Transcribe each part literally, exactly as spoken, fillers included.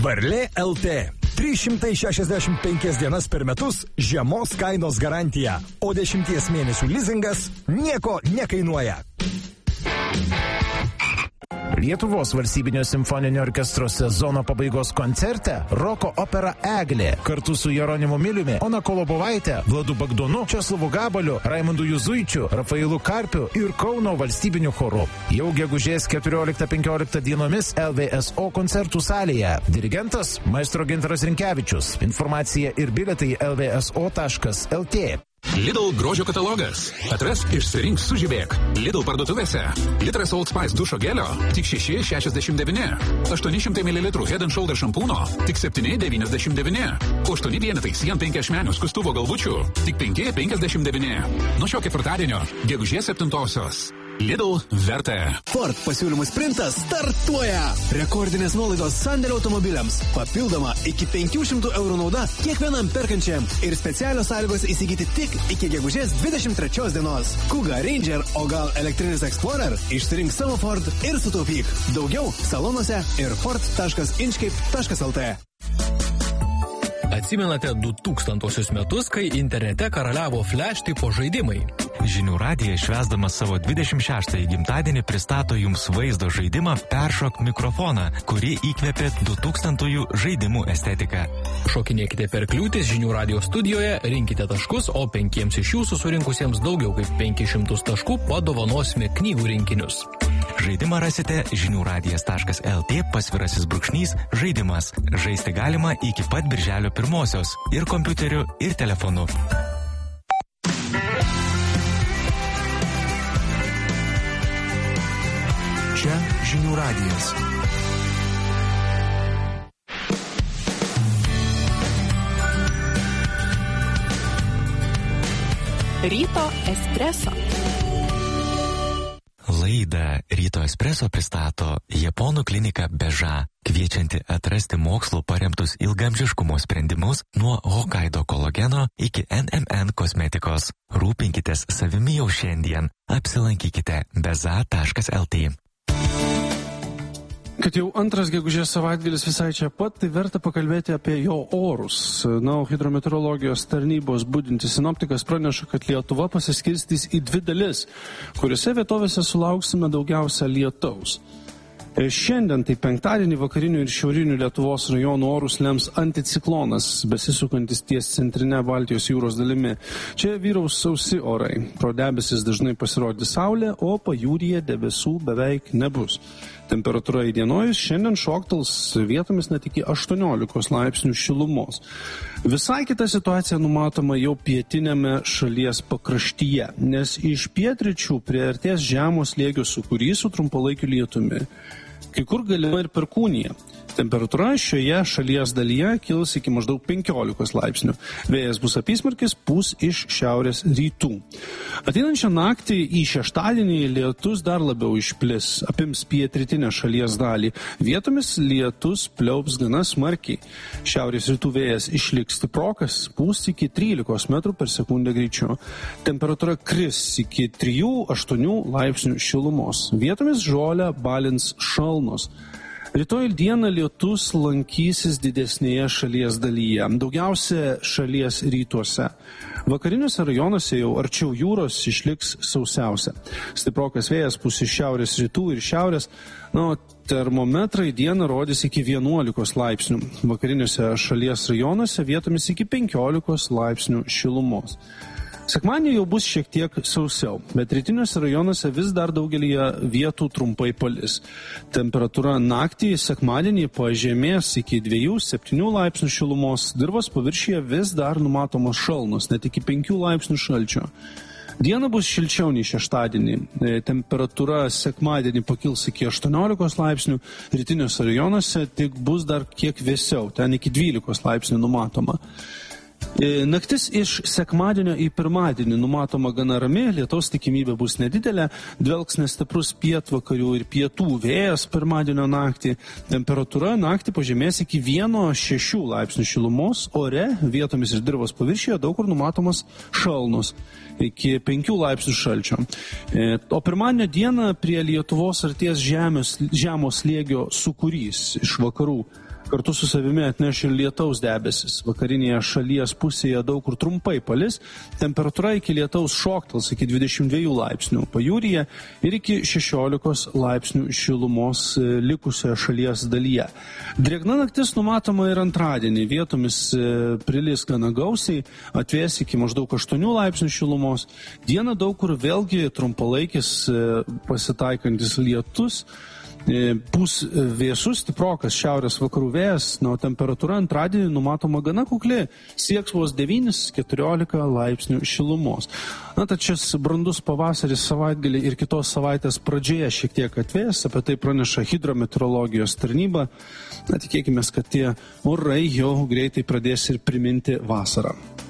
Varlė L T. trys šimtai šešiasdešimt penkias dienas per metus žemos kainos garantija, o dešimties mėnesių lizingas nieko nekainuoja. Lietuvos valstybinio simfoninio orkestro sezono pabaigos koncerte roko opera Eglė kartu su Jeronimu Miliumi, Ona Kolobovaitė, Vladu Bagdonu, Česlovu Gabaliu, Raimundu Juzuičiu, Rafailu Karpiu ir Kauno valstybiniu choru. Jau gegužės keturioliktą penkioliktą dienomis L V S O koncertų salėje. Dirigentas maestro Gintaras Rinkevičius. Informacija ir bilietai L V S O taškas L T. Lidl grožio katalogas. Atrask, išsirink, sužibėk. Lidl parduotuvėse. Litras Old Spice dušo gelio tik šeši šešiasdešimt devyni. aštuoni šimtai mililitrų Head and Shoulder šampūno tik septyni devyniasdešimt devyni. aštuoni vienetai Sien penki ašmenių skustuvo galvučių tik penki penkiasdešimt devyni. Nuo šio ketvirtadienio, gegužės septintosios. Lidl vertė. Ford pasiūlymų sprintas startuoja. Rekordinės nuolaidos sandėlio automobiliams. Papildoma iki penkių šimtų eurų nauda kiekvienam perkančiam. Ir specialios sąlygos įsigyti tik iki gegužės dvidešimt trečios dienos. Kuga, Ranger, o gal elektrinis Explorer? Išsirink savo Ford ir sutaupyk. Daugiau salonuose ir ford taškas inchcape taškas L T. Atsimenate du tūkstantosius metus, kai internete karaliavo flash tipo žaidimai. Žinių radija švęsdamas savo dvidešimt šeštąjį gimtadienį pristato jums vaizdo žaidimą Peršok mikrofoną, kurį įkvėpė du tūkstantųjų žaidimų estetiką. Šokinėkite per kliūtis Žinių radijos studijoje, rinkite taškus, o penkiems iš jūsų surinkusiems daugiau kaip penkis šimtus taškų padovanosime knygų rinkinius. Žaidimą rasite žiniųradijas taškas L T pasvirasis brūkšnys žaidimas. Žaisti galima iki pat birželio pirmosios ir kompiuteriu, ir telefonu. Čia Žinių radijas. Ryto espreso. Laidą Ryto espreso pristato Japonų klinika Beža, kviečianti atrasti mokslo paremtus ilgamžiškumo sprendimus nuo Hokkaido kolageno iki N M N kosmetikos. Rūpinkitės savimi jau šiandien. Apsilankykite beza taškas L T. Kad jau antras gegužės savaitgalis visai čia pat, tai verta pakalbėti apie jo orus. Na, o hidrometeorologijos tarnybos budintis sinoptikas praneša, kad Lietuva pasiskirstys į dvi dalis, kuriuose vietovėse sulauksime daugiausia lietaus. Šiandien, tai penktadienį, vakarinių ir šiaurinių Lietuvos rajonų orus lems anticiklonas, besisukantis ties centrinė Baltijos jūros dalimi. Čia vyraus sausi orai. Pro debesis dažnai pasirodys saulė, o pajūryje debesų beveik nebus. Temperatūra įdienojus šiandien šoktels vietomis net iki aštuoniolikos laipsnių šilumos. Visai kita situacija numatoma jau pietinėme šalies pakraštyje, nes iš pietryčių priartės žemo slėgio sūkurys su trumpalaikiu lietumi. Kai kur galima ir perkūnija. Temperatūra šioje šalies dalyje kils iki maždaug penkiolikos laipsnių. Vėjas bus apysmarkis, pūs iš šiaurės rytų. Ateinančią naktį į šeštadienį lietus dar labiau išplis, apims pietrytinę šalies dalį. Vietomis lietus pliaups gana smarkiai. Šiaurės rytų vėjas išliks stiprokas, pūs iki trylikos metrų per sekundę greičiu. Temperatūra kris iki trijų aštuonių laipsnių šilumos. Vietomis žolę balins šalnos. Rytoj dieną lietus lankysis didesnėje šalies dalyje, daugiausia šalies rytuose. Vakariniuose rajonuose jau arčiau jūros išliks sausiausia. Stiprokas vėjas pūs iš šiaurės rytų ir šiaurės, na, termometrai dieną rodys iki vienuolikos laipsnių. Vakariniuose šalies rajonuose vietomis iki penkiolikos laipsnių šilumos. Sekmadienį jau bus šiek tiek sausiau, bet rytiniuose rajonuose vis dar daugelįje vietų trumpai palis. Temperatūra naktį sekmadienį pažemės iki dviejų septynių laipsnių šilumos, dirvos paviršiuje vis dar numatomos šalnos, net iki penkių laipsnių šalčio. Diena bus šilčiau nei šeštadienį. Temperatūra sekmadienį pakils iki aštuoniolikos laipsnių, rytiniuose rajonuose tik bus dar kiek vėsiau, ten iki dvylikos laipsnių numatoma. Naktis iš sekmadienio į pirmadienį numatoma gana rami, lietaus tikimybė bus nedidelė, dvelks nestiprus pietvakarių ir pietų vėjas pirmadienio naktį. Temperatūra naktį pažemės iki vieno šešių laipsnių šilumos, ore vietomis ir dirvos paviršiuje daug kur numatomas šalnos iki penkių laipsnių šalčio. O pirmadienio dieną prie Lietuvos arties žemės, žemos slėgio sūkurys iš vakarų. kartu su savimi atneš ir lietaus debesis. Vakarinėje šalies pusėje daug kur trumpai palis, temperatūra iki lietaus šoktels iki dvidešimt dviejų laipsnių pajūryje ir iki šešiolikos laipsnių šilumos likusioje šalies dalyje. Drėgna naktis numatoma ir antradienį, vietomis prilis gana gausiai, atvės iki maždaug aštuonių laipsnių šilumos. Dieną daug kur vėlgi trumpalaikis pasitaikantis lietus, pūs vėsus, stiprokas šiaurės vakarų vėjas, na, o temperatūra antradienį numatoma gana kukli, sieks vos devyni keturiolika laipsnių šilumos. Na, tad šis brandus pavasaris savaitgalį ir kitos savaitės pradžioje šiek tiek atvės, apie tai praneša hidrometeorologijos tarnyba. Na, tikėkime, kad tie orai jau greitai pradės ir priminti vasarą.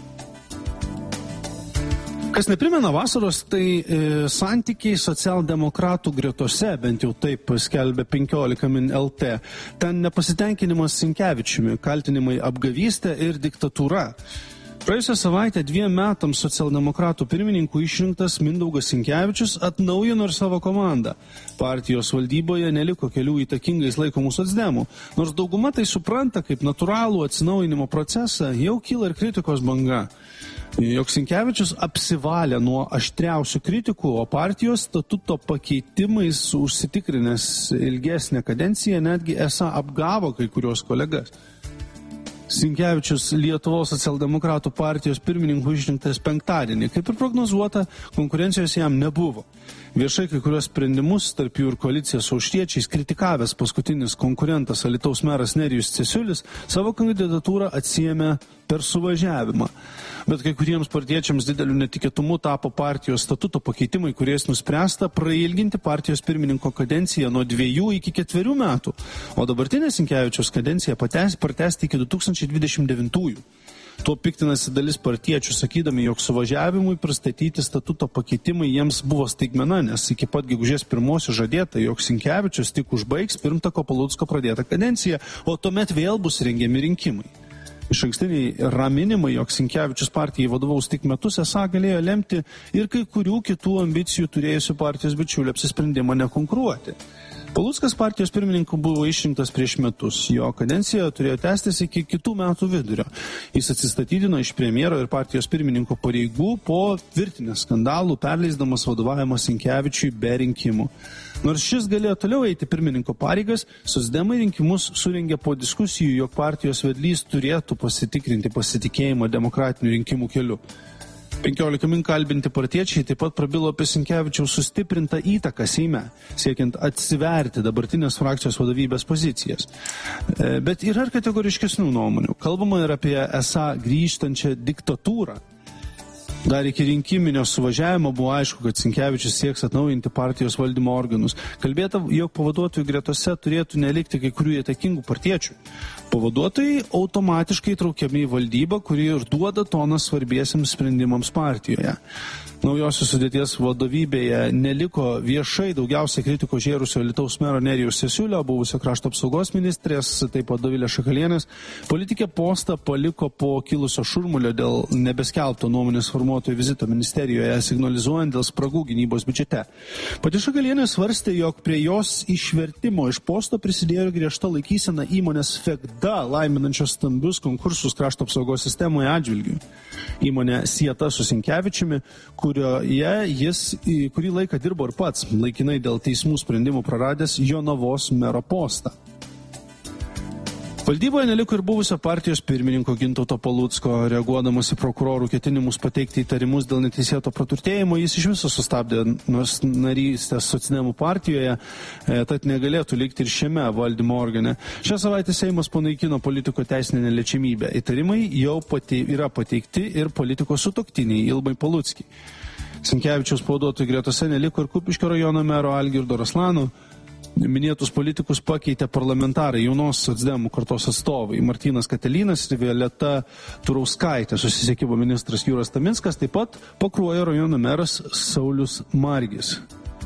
Kas neprimena vasaros, tai e, santykiai socialdemokratų gretose, bent jau taip skelbia penkiolika min lt. Ten nepasitenkinimas Sinkevičiumi, kaltinimai apgavystė ir diktatūra. Praėjusią savaitę dviem metams socialdemokratų pirmininkų išrinktas Mindaugas Sinkevičius atnaujino ir savo komandą. Partijos valdyboje neliko kelių įtakingais laikomų socdemų. Nors dauguma tai supranta kaip natūralų atsinaujinimo procesą, jau kyla ir kritikos banga. Jog Sinkevičius apsivalė nuo aštriausių kritikų, o partijos statuto pakeitimais užsitikrinęs ilgesnę kadenciją netgi esą apgavo kai kurios kolegas. Sinkevičius Lietuvos socialdemokratų partijos pirmininkų išrinktas penktadienį. Kaip ir prognozuota, konkurencijos jam nebuvo. Viešai kai kurios sprendimus, tarp jų ir koalicija su auštiečiais, kritikavęs paskutinis konkurentas Alytaus meras Nerijus Cesiulis, savo kandidatūrą atsiėmė per suvažiavimą. Bet kai kuriems partiečiams dideliu netikėtumu tapo partijos statuto pakeitimai, kuriais nuspręsta prailginti partijos pirmininko kadenciją nuo dviejų iki ketverių metų, o dabartinė Sinkevičiaus kadencija pratęsti iki du tūkstančiai dvidešimt devintųjų. Tuo piktinasi dalis partiečių, sakydami, jog suvažiavimui pristatyti statuto pakeitimai jiems buvo staigmena, nes iki pat gegužės pirmosios žadėta, jog Sinkevičius tik užbaigs pirmtako Palucko pradėtą kadenciją, o tuomet vėl bus rengiami rinkimai. Išankstiniai raminimai, jog Sinkevičius partijai vadovaus tik metus, esą galėjo lemti ir kai kurių kitų ambicijų turėjusių partijos bičiulių apsisprendimą nekonkuruoti. Paluckas partijos pirmininku buvo išrinktas prieš metus. Jo kadencija turėjo tęstis iki kitų metų vidurio. Jis atsistatydino iš premjero ir partijos pirmininko pareigų po tvirtinės skandalų, perleisdamas vadovavimą Sinkevičiui be rinkimų. Nors šis galėjo toliau eiti pirmininko pareigas, socdemai rinkimus surengė po diskusijų, jog partijos vedlys turėtų pasitikrinti pasitikėjimą demokratinių rinkimų keliu. penkiolika min kalbinti partiečiai taip pat prabilo apie Sinkevičiaus sustiprintą įtaką Seime, siekiant atsiverti dabartinės frakcijos vadovybės pozicijas. Bet yra ir kategoriškesnių nuomonių. Kalbama ir apie esą grįžtančią diktatūrą. Dar iki rinkiminio suvažiavimo buvo aišku, kad Sinkevičius sieks atnaujinti partijos valdymo organus. Kalbėta, jog pavaduotojų gretose turėtų nelikti kai kurių įtakingų partiečių. Pavaduotojai automatiškai traukiami į valdybą, kuri ir duoda toną svarbiesiams sprendimams partijoje. Naujosios sudėties vadovybėje neliko viešai daugiausiai kritiko žėrusio Alytaus mero Nerijaus Cesiulio, buvusio krašto apsaugos ministrės, taip pat Dovilės Šakalienės. Politikė postą paliko po kilusio šurmulio dėl nebeskelbto nuomonės formuotojų vizito ministerijoje, signalizuojant dėl spragų gynybos biudžete. Pati Šakalienė svarstė, jog prie jos išvertimo iš posto prisidėjo griežta laikysena įmonės Fegda, laiminančios stambius konkursus krašto apsaugos sistemoje atžvilgių. Įmonė sieta su Sinkevičiumi, kurioje jis kurį laiką dirbo ir pats, laikinai dėl teismų sprendimų praradęs Jonavos mero postą. Valdyboje neliko ir buvusio partijos pirmininko Gintauto Palucko. Reaguodamas į prokurorų ketinimus pateikti įtarimus dėl neteisėto praturtėjimo, jis iš viso sustabdė nors narystės socdemų partijoje, tad negalėtų likti ir šiame valdymo organe. Šią savaitę Seimas panaikino politiko teisinę neliečiamybę. Įtarimai jau pati, yra pateikti ir politiko sutuoktiniai Ilmai Paluckiai. Sinkevičiaus pavaduotojų gretose neliko ir Kupiškio rajono mero Algirdo Raslano. Minėtus politikus pakeitė parlamentarai jaunos socdemų kartos atstovai Martynas Katelynas ir Violeta Turauskaitė, susisiekimo ministras Jūras Taminskas, taip pat Pakruojo rajono meras Saulius Margis.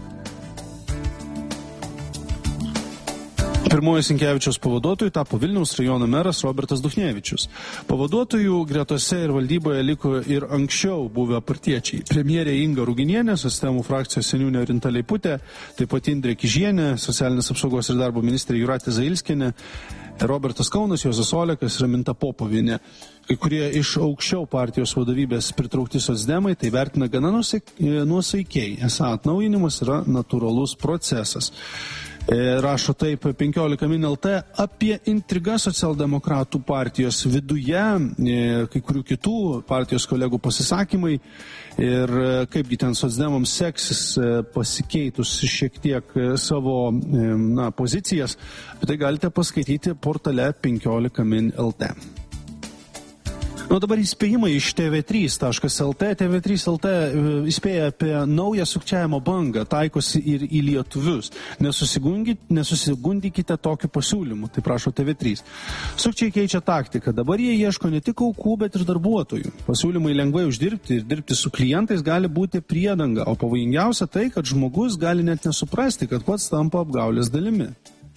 Pirmoji Sinkevičiaus pavaduotojų tapo Vilniaus rajono meras Robertas Duchnevičius. Pavaduotojų gretose ir valdyboje liko ir anksčiau buvę partiečiai. Premjerė Inga Ruginienė, socdemų frakcijos seniūnė Rinta Leiputė, taip pat Indrė Kižienė, socialinės apsaugos ir darbo ministrė Jūratė Zailskienė, Robertas Kaunas, Juozas Olekas, Raminta Popovienė. Kai kurie iš aukščiau partijos vadovybės pritraukti socdemai tai vertina gana nuosaikiai. Esą atnaujinimas yra natūralus procesas. Rašo taip penkiolika min lt apie intrigas socialdemokratų partijos viduje, kai kurių kitų partijos kolegų pasisakymai ir kaipgi ten socdemams seksis pasikeitus šiek tiek savo na, pozicijas. Tai galite paskaityti portale penkiolika min lt. Nu, dabar įspėjimai iš T V trys taškas L T. T V trys taškas L T įspėja apie naują sukčiavimo bangą, taikosi ir į lietuvius. Nesusigundykite tokiu pasiūlymu, tai prašo T V trys. Sukčiai keičia taktiką. Dabar jie ieško ne tik aukų, bet ir darbuotojų. Pasiūlymai lengvai uždirbti ir dirbti su klientais gali būti priedanga, o pavojingiausia tai, kad žmogus gali net nesuprasti, kad pats tampa apgaulės dalimi.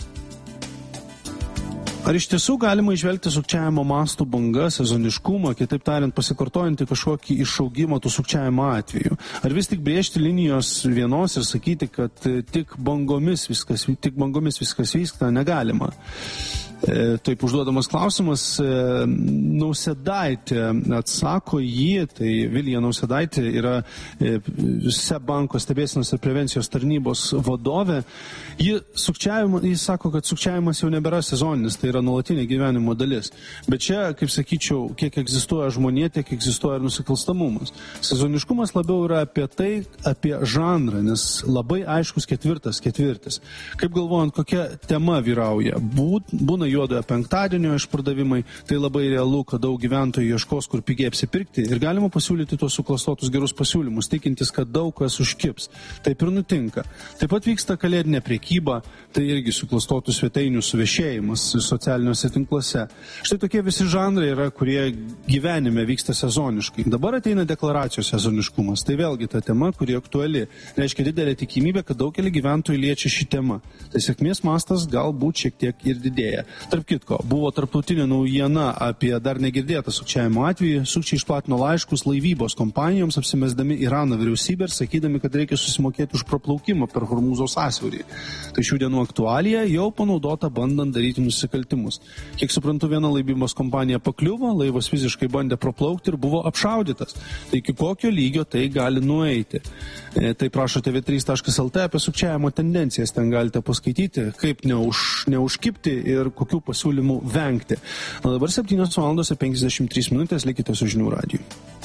Ar iš tiesų galima įžvelgti sukčiavimo mastų bangą, sezoniškumą, kitaip tariant, pasikartojantį kažkokį išaugimą tų sukčiavimo atveju? Ar vis tik brėžti linijos vienos ir sakyti, kad tik bangomis viskas, tik bangomis viskas vyksta, negalima? E, taip užduodamas klausimas, e, Nausėdaitė atsako jį, tai Vilija Nausėdaitė yra e, SEB banko stebėsenos ir prevencijos tarnybos vadovė. Ji sukčiavimą, jis sako, kad sukčiavimas jau nebėra sezoninis, tai yra nuolatinė gyvenimo dalis. Bet čia, kaip sakyčiau, kiek egzistuoja žmonė, tiek egzistuoja ir nusikalstamumas. Sezoniškumas labiau yra apie tai, apie žanrą, nes labai aiškus ketvirtas ketvirtis. Kaip galvojant, kokia tema vyrauja? Būt, būna juodojo penktadienio išpardavimai, tai labai realu, kad daug gyventojų ieškos, kur pigiai apsipirkti ir galima pasiūlyti tuos suklastotus gerus pasiūlymus, tikintis, kad daug kas užkibs. Taip ir nutinka. Taip pat vyksta kalėdinė prekyba, tai irgi suklastotų svetainių suvešėjimas socialiniuose tinkluose. Štai tokie visi žanrai yra, kurie gyvenime vyksta sezoniškai. Dabar ateina deklaracijos sezoniškumas. Tai vėlgi ta tema, kuri aktuali. Reiškia didelė tikimybė, kad daugelį gyventojų liečia šį temą. Tai sėkmės mastas galbūt šiek tiek ir didėja. Tarp kitko, buvo tarptautinė naujiena apie dar negirdėtą sukčiavimo atvejį. Sukčiai išplatino laiškus laivybos kompanijoms, apsimesdami Irano vyriausybę ir sakydami, kad reikia susimokėti už praplaukimą per Hormūzo sąsiaurį. Tai šių dienų aktualija jau panaudota bandant daryti nusikaltimus. Kiek suprantu, viena laivybos kompanija pakliuvo, laivas fiziškai bandė praplaukti ir buvo apšaudytas. Tai iki kokio lygio tai gali nueiti. E, tai prašo T V trys taškas L T apie sukčiavimo tendencijas. Ten galite paskaityti, kaip neuž, neužkipti ir kokių pasiūlymų vengti. Na dabar septynios valandos ir penkiasdešimt trys minutės, likite su Žinių radiju.